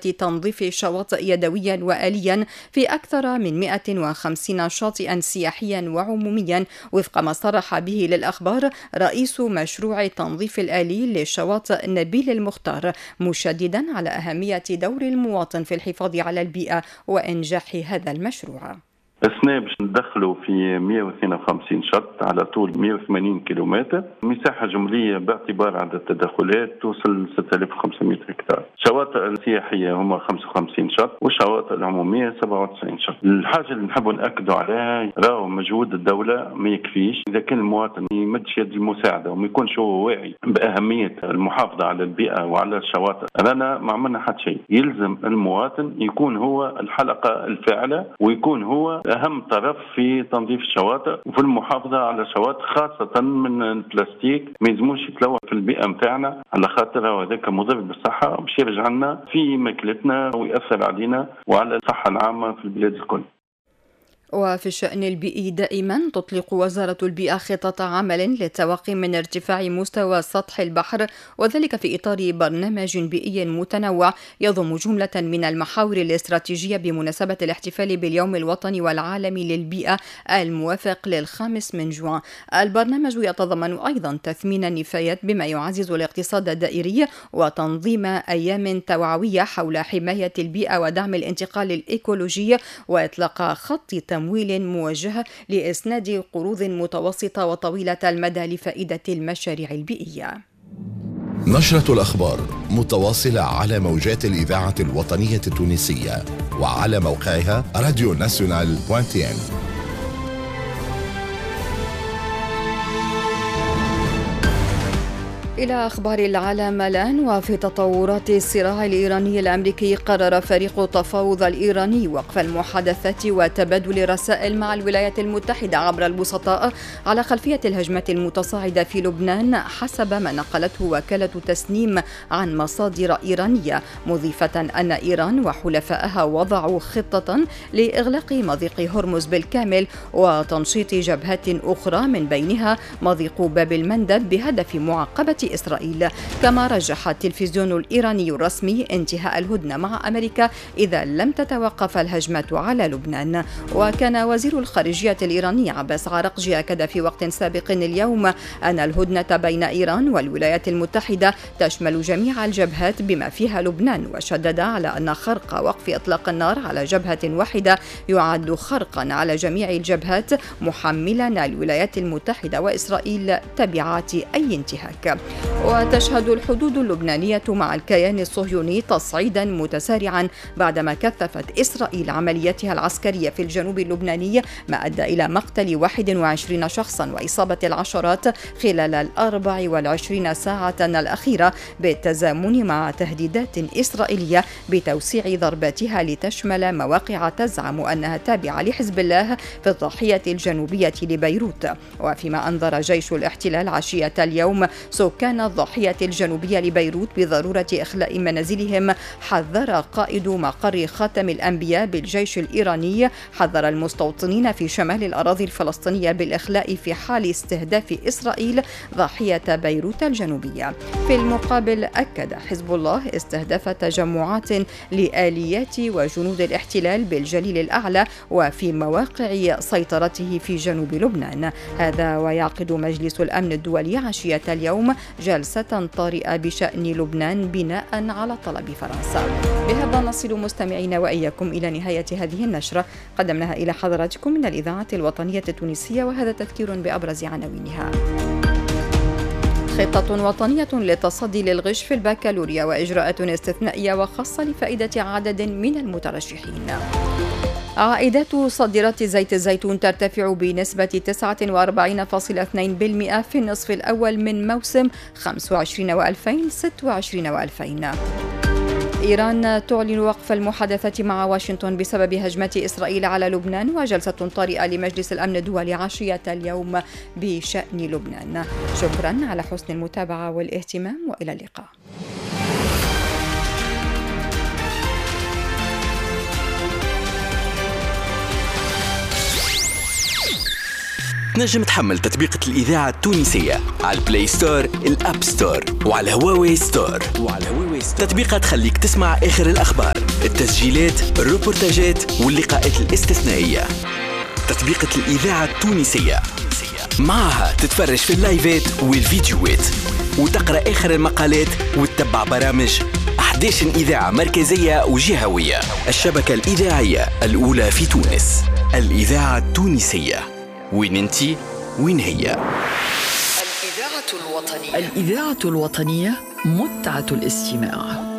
تنظيف الشواطئ يدويا وآليا في أكثر من 150 شاطئا سياحيا وعموميا، وفق ما صرح به للأخبار رئيس مشروع التنظيف الآلي للشواطئ نبيل المختار، مشددا على أهمية دور المواطن في الحفاظ على البيئة وإنجاح هذا المشروع. السنة باش ندخلوا في 152 شط على طول 180 كيلومتر، مساحة جملية باعتبار عدد التدخلات توصل 6500 هكتار. الشواطئ السياحية هم 55 شط والشواطئ العمومية 97 شط. الحاجة اللي نحب نأكدوا عليها راهو مجهود الدولة ما يكفيش إذا كان المواطن يمدش يد المساعدة وما يكونش هو واعي بأهمية المحافظة على البيئة وعلى الشواطئ، رانا ما عملنا حتى شيء. يلزم المواطن يكون هو الحلقة الفاعلة ويكون هو أهم طرف في تنظيف الشواطئ وفي المحافظة على الشواطئ، خاصة من البلاستيك ما يلزموش يتلوث في البيئة متاعنا، على خاطر هذاك مضر بالصحة باش يرجع لنا في ماكلتنا ويأثر علينا وعلى الصحة العامة في البلاد الكل. وفي الشأن البيئي دائما تطلق وزارة البيئة خطة عمل للتوقي من ارتفاع مستوى سطح البحر، وذلك في إطار برنامج بيئي متنوع يضم جملة من المحاور الاستراتيجية بمناسبة الاحتفال باليوم الوطني والعالمي للبيئة الموافق ل5 من جوان. البرنامج يتضمن أيضا تثمين النفايات بما يعزز الاقتصاد الدائري وتنظيم أيام توعوية حول حماية البيئة ودعم الانتقال الإيكولوجي، وإطلاق خط تمويل موجه لإسناد قروض متوسطة وطويلة المدى لفائدة المشاريع البيئية. نشرة الأخبار متواصلة على موجات الإذاعة الوطنية التونسية وعلى موقعها radionational.tn. إلى أخبار العالم الآن. وفي تطورات الصراع الإيراني الأمريكي، قرر فريق التفاوض الإيراني وقف المحادثات وتبادل الرسائل مع الولايات المتحدة عبر الوسطاء على خلفية الهجمات المتصاعدة في لبنان، حسب ما نقلته وكالة تسنيم عن مصادر إيرانية، مضيفة أن إيران وحلفائها وضعوا خطة لإغلاق مضيق هرمز بالكامل وتنشيط جبهات أخرى من بينها مضيق باب المندب بهدف معاقبة إسرائيل. كما رجح التلفزيون الإيراني الرسمي انتهاء الهدنة مع أمريكا إذا لم تتوقف الهجمات على لبنان. وكان وزير الخارجية الإيراني عباس عراقجي أكد في وقت سابق اليوم أن الهدنة بين إيران والولايات المتحدة تشمل جميع الجبهات بما فيها لبنان، وشدد على أن خرق وقف إطلاق النار على جبهة واحدة يعد خرقا على جميع الجبهات، محملا الولايات المتحدة وإسرائيل تبعات أي انتهاك. وتشهد الحدود اللبنانية مع الكيان الصهيوني تصعيدا متسارعا بعدما كثفت إسرائيل عملياتها العسكرية في الجنوب اللبناني، ما أدى إلى مقتل 21 شخصا وإصابة العشرات خلال 24 ساعة الأخيرة، بالتزامن مع تهديدات إسرائيلية بتوسيع ضرباتها لتشمل مواقع تزعم أنها تابعة لحزب الله في الضاحية الجنوبية لبيروت. وفيما أنذر جيش الاحتلال عشية اليوم سكان الضاحية الجنوبية لبيروت بضرورة إخلاء منازلهم، حذر قائد مقر خاتم الأنبياء بالجيش الإيراني المستوطنين في شمال الأراضي الفلسطينية بالإخلاء في حال استهداف إسرائيل ضاحية بيروت الجنوبية. في المقابل أكد حزب الله استهداف تجمعات لآليات وجنود الاحتلال بالجليل الأعلى وفي مواقع سيطرته في جنوب لبنان. هذا ويعقد مجلس الأمن الدولي عشية اليوم جلسة طارئة بشأن لبنان بناء على طلب فرنسا. بهذا نصل مستمعين وإياكم إلى نهاية هذه النشرة قدمناها إلى حضراتكم من الإذاعة الوطنية التونسية، وهذا تذكير بأبرز عناوينها. خطة وطنية للتصدي للغش في البكالوريا وإجراءات استثنائية وخاصة لفائدة عدد من المترشحين. عائدات صادرات زيت الزيتون ترتفع بنسبة 49.2% في النصف الأول من موسم 25 و2026 و2000. إيران تعلن وقف المحادثات مع واشنطن بسبب هجمة إسرائيل على لبنان، وجلسة طارئة لمجلس الأمن الدولي عشية اليوم بشأن لبنان. شكرا على حسن المتابعة والاهتمام، وإلى اللقاء. تنجم تحمل تطبيقة الإذاعة التونسية على البلاي ستور، الأب ستور، وعلى هواوي ستور. تطبيقة تخليك تسمع آخر الأخبار، التسجيلات، الروبورتاجات واللقاءات الاستثنائية. تطبيقة الإذاعة التونسية معها تتفرج في اللايفات والفيديوهات وتقرأ آخر المقالات وتتبع برامج 11 إذاعة مركزية وجهوية. الشبكة الإذاعية الأولى في تونس، الإذاعة التونسية. وين انتي؟ وين هي؟ الإذاعة الوطنية متعة الاستماع.